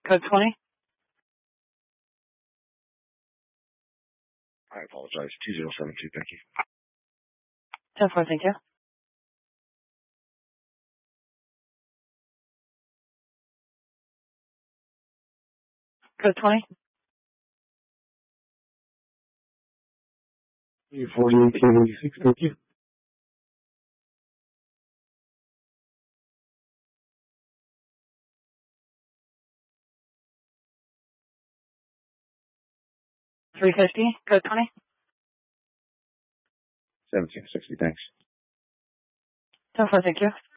Code 20. I apologize. 2072, thank you. 10-4, thank you. Code 20. 4886, thank you. $350, code 20. 1760, thanks. 10-4, thank you.